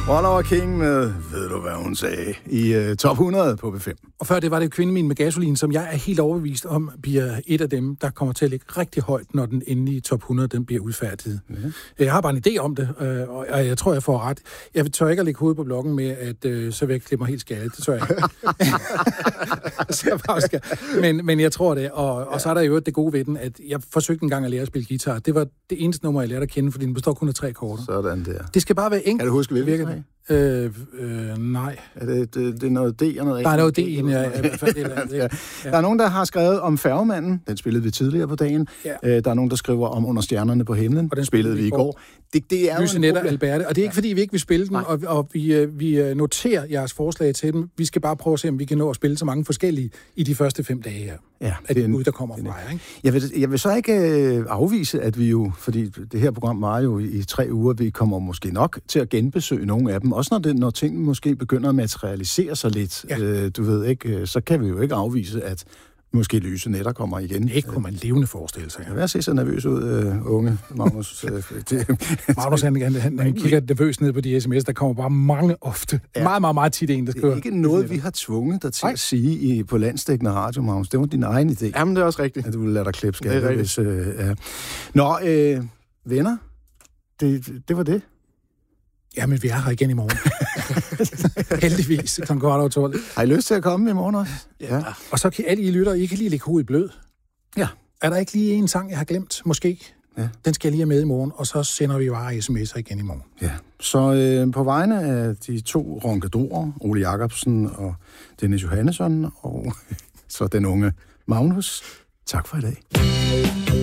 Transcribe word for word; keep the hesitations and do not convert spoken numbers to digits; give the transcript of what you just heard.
Oliver King med Ved du, hvad hun sagde? I uh, top hundrede på B fem. Og før det var det Kvindemin med gasolin, som jeg er helt overbevist om, bliver et af dem, der kommer til at ligge rigtig højt, når den endelige top hundrede den bliver udfærdiget. Mm-hmm. Jeg har bare en idé om det, og jeg tror, jeg får ret. Jeg tør ikke at lægge hovedet på bloggen med, at øh, så vil jeg klippe mig helt skadet. Det tør jeg ikke. så jeg bare skal. Men, men jeg tror det, og, og så er der jo det gode ved den, at jeg forsøgte en gang at lære at spille guitar. Det var det eneste nummer, jeg lærte at kende, fordi den består kun af tre akkorder. Sådan der. Det skal bare være enkelt. Kan du huske, hvilken tre? Øh, øh, nej. Er det, det, det er noget D og noget A? Der er noget D i, ja, i hvert fald. Det, det, ja. Der er nogen, der har skrevet om Færgemanden. Den spillede vi tidligere på dagen. Ja. Øh, der er nogen, der skriver om Under stjernerne på himlen. Og den spillede vi i går. Det, det er Lyse Netter, Alberte. Og det er ikke, fordi vi ikke vil spille den, og, og vi, vi noterer jeres forslag til dem. Vi skal bare prøve at se, om vi kan nå at spille så mange forskellige i de første fem dage her. Ja, af det ud, der kommer fra jer, ikke? Jeg vil, jeg vil så ikke øh, afvise, at vi jo, fordi det her program var jo i, i tre uger, vi kommer måske nok til at genbesøge nogle af dem. Også når, det, når tingene måske begynder at materialisere sig lidt. Ja. Øh, du ved ikke, så kan vi jo ikke afvise, at måske Lyse Netter kommer igen. Ikke kunne man levende forestille sig. Ja. Hvad ser så nervøs ud, uh, unge Magnus? Magnus, han, han, han, han kigger nervøs ned på de sms, der kommer bare mange ofte. Ja. Meget, meget, meget tit en, der skriver. Det er ikke noget, vi har tvunget dig til Nej. at sige i, på landsdækkende radio, Magnus. Det var din egen idé. Jamen, det er også rigtigt. At du ville lade dig klippe skadet. Hvis, uh, ja. Nå, øh, venner, det, det var det. Jamen, vi er her igen i morgen. Heldigvis, klokken godt over tolv. Har I lyst til at komme i morgen også? Ja. ja. Og så kan alle I lytter, I kan lige lægge hovedet blød. Ja. Er der ikke lige en sang, jeg har glemt? Måske. Ja. Den skal jeg lige have med i morgen, og så sender vi bare sms'er igen i morgen. Ja. Så øh, på vegne af de to ronkedorer, Ole Jacobsen og Dennis Johannesson, og så den unge Magnus, tak for i dag.